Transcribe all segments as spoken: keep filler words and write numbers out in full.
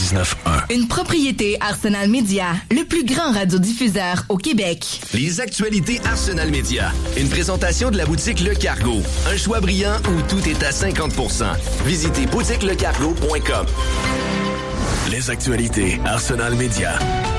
quatre-vingt-dix-neuf un. Une propriété Arsenal Média, le plus grand radiodiffuseur au Québec. Les actualités Arsenal Média. Une présentation de la boutique Le Cargo. Un choix brillant où tout est à cinquante pour cent. Visitez boutique le cargo point com. Les actualités Arsenal Média.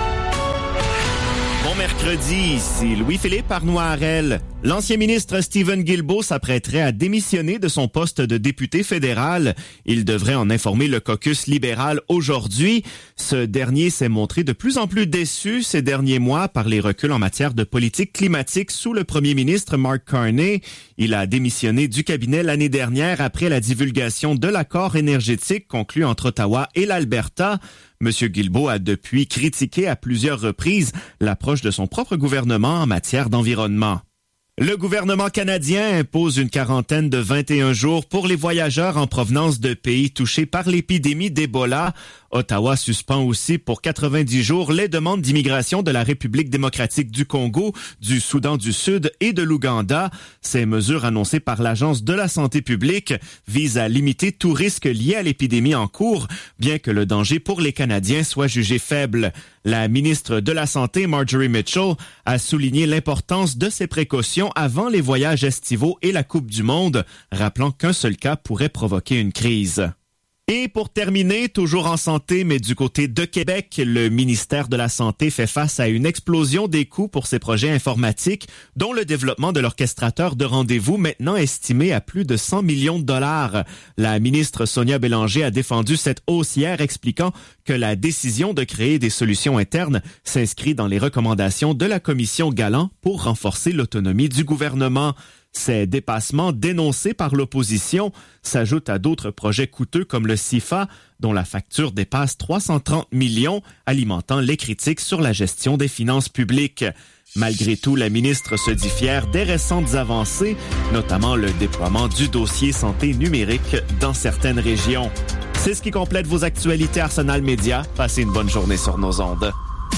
Bon mercredi, ici Louis-Philippe Arnoirel. L'ancien ministre Stephen Guilbeault s'apprêterait à démissionner de son poste de député fédéral. Il devrait en informer le caucus libéral aujourd'hui. Ce dernier s'est montré de plus en plus déçu ces derniers mois par les reculs en matière de politique climatique sous le premier ministre Mark Carney. Il a démissionné du cabinet l'année dernière après la divulgation de l'accord énergétique conclu entre Ottawa et l'Alberta. Monsieur Guilbeault a depuis critiqué à plusieurs reprises l'approche de son propre gouvernement en matière d'environnement. Le gouvernement canadien impose une quarantaine de vingt et un jours pour les voyageurs en provenance de pays touchés par l'épidémie d'Ebola. Ottawa suspend aussi pour quatre-vingt-dix jours les demandes d'immigration de la République démocratique du Congo, du Soudan du Sud et de l'Ouganda. Ces mesures annoncées par l'Agence de la santé publique visent à limiter tout risque lié à l'épidémie en cours, bien que le danger pour les Canadiens soit jugé faible. La ministre de la Santé, Marjorie Mitchell, a souligné l'importance de ces précautions avant les voyages estivaux et la Coupe du Monde, rappelant qu'un seul cas pourrait provoquer une crise. Et pour terminer, toujours en santé, mais du côté de Québec, le ministère de la Santé fait face à une explosion des coûts pour ses projets informatiques, dont le développement de l'orchestrateur de rendez-vous maintenant estimé à plus de cent millions de dollars. La ministre Sonia Bélanger a défendu cette hausse hier, expliquant que la décision de créer des solutions internes s'inscrit dans les recommandations de la commission Galland pour renforcer l'autonomie du gouvernement. Ces dépassements dénoncés par l'opposition s'ajoutent à d'autres projets coûteux comme le C I F A, dont la facture dépasse trois cent trente millions, alimentant les critiques sur la gestion des finances publiques. Malgré tout, la ministre se dit fière des récentes avancées, notamment le déploiement du dossier santé numérique dans certaines régions. C'est ce qui complète vos actualités Arsenal Média. Passez une bonne journée sur nos ondes.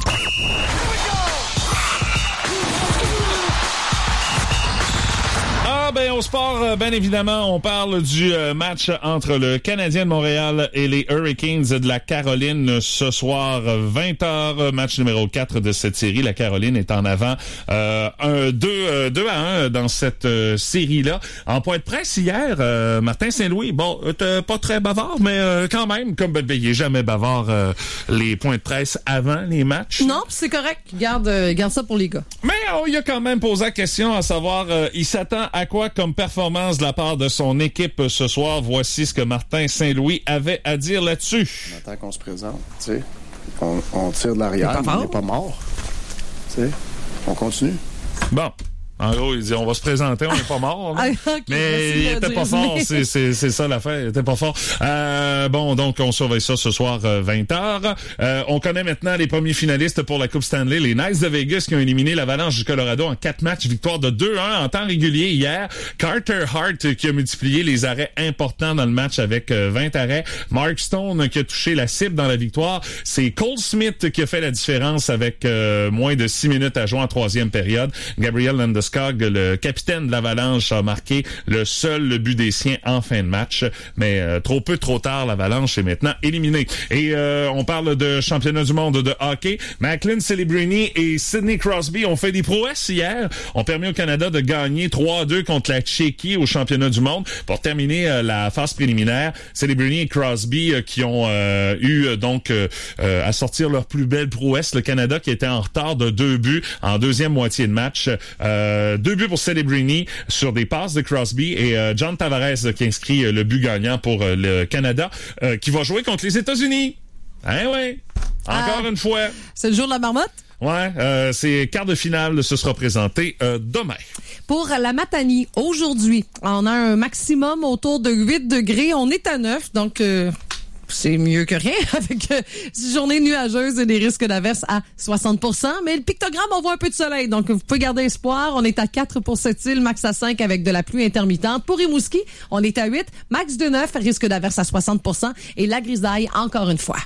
Ben, au sport, bien évidemment, on parle du euh, match entre le Canadien de Montréal et les Hurricanes de la Caroline ce soir, vingt heures, match numéro quatre de cette série. La Caroline est en avant euh, un, deux, euh, deux à un dans cette euh, série-là. En point de presse hier, euh, Martin Saint-Louis, bon, euh, pas très bavard, mais euh, quand même, comme ben, il est jamais bavard euh, les points de presse avant les matchs. Non, c'est correct. Garde, euh, garde ça pour les gars. Mais oh, il a quand même posé la question à savoir, euh, il s'attend à quoi comme performance de la part de son équipe ce soir. Voici ce que Martin Saint-Louis avait à dire là-dessus. On attend qu'on se présente, tu sais. On, on tire de l'arrière, on n'est pas mort. Tu sais, on continue. Bon. En gros, il dit, on va se présenter, on n'est pas mort. Ah, okay, mais il était pas fort, c'est, c'est, c'est ça l'affaire, il était pas fort. Euh, bon, donc, on surveille ça ce soir, euh, vingt heures. Euh, on connaît maintenant les premiers finalistes pour la Coupe Stanley, les Knights de Vegas qui ont éliminé l'Avalanche du Colorado en quatre matchs, victoire de deux à un en temps régulier hier. Carter Hart qui a multiplié les arrêts importants dans le match avec euh, vingt arrêts. Mark Stone qui a touché la cible dans la victoire. C'est Cole Smith qui a fait la différence avec euh, moins de six minutes à jouer en troisième période. Gabriel Landeskog, le capitaine de l'Avalanche, a marqué le seul le but des siens en fin de match. Mais euh, trop peu, trop tard, l'Avalanche est maintenant éliminée. Et euh, on parle de championnat du monde de hockey. Macklin Celebrini et Sidney Crosby ont fait des prouesses hier. Ont permis au Canada de gagner trois à deux contre la Tchéquie au championnat du monde pour terminer euh, la phase préliminaire. Celebrini et Crosby euh, qui ont euh, eu euh, donc euh, euh, à sortir leur plus belle prouesse. Le Canada qui était en retard de deux buts en deuxième moitié de match. Euh, deux buts pour Celebrini sur des passes de Crosby et euh, John Tavares qui inscrit euh, le but gagnant pour euh, le Canada euh, qui va jouer contre les États-Unis. Hein, ouais. Encore ah, une fois. C'est le jour de la marmotte? Ouais, euh, c'est quart de finale, ce sera présenté euh, demain. Pour la Matanie, aujourd'hui, on a un maximum autour de huit degrés. On est à neuf, donc... Euh c'est mieux que rien avec euh, une journée nuageuse et des risques d'averse à soixante pour cent. Mais le pictogramme, on voit un peu de soleil. Donc, vous pouvez garder espoir. On est à quatre pour cette île, max à cinq avec de la pluie intermittente. Pour Rimouski, on est à huit, max de neuf, risque d'averse à soixante pour cent. Et la grisaille, encore une fois.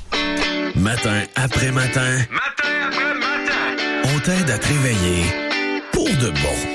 Matin après matin. Matin après matin. On t'aide à te réveiller pour de bon.